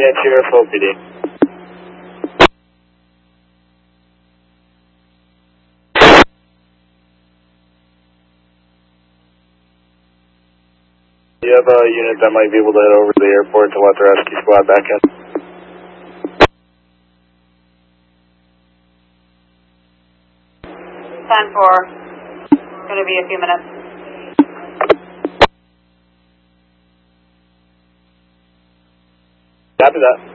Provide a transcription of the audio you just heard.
Yes, you're full PD. Do you have a unit that might be able to head over to the airport to let the rescue squad back in? 10-4. Going to be a few minutes. Copy that.